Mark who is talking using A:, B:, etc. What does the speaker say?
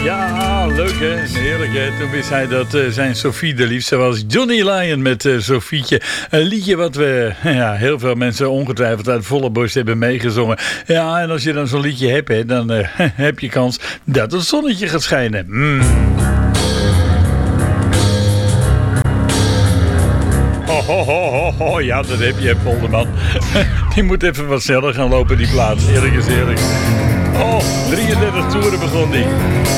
A: Ja, leuk hè, heerlijk hè. Toen wist hij dat zijn Sophie de liefste was. Johnny Lyon met Sophietje. Een liedje wat we, heel veel mensen ongetwijfeld uit volle borst hebben meegezongen. Ja, en als je dan zo'n liedje hebt, hè, dan heb je kans dat het zonnetje gaat schijnen. Ho, ja, dat heb je, Polderman. Die moet even wat sneller gaan lopen, die plaats. Eerlijk is eerlijk. 33 toeren begon die.